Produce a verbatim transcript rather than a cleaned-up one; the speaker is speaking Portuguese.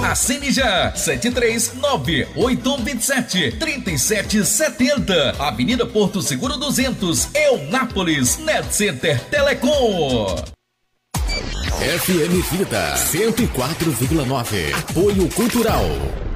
Assine já, sete três nove oito um dois sete três sete sete zero. Avenida Porto Seguro duzentos, Eunápolis, Net Center Telecom. F M Vida cento e quatro vírgula nove. Apoio Cultural.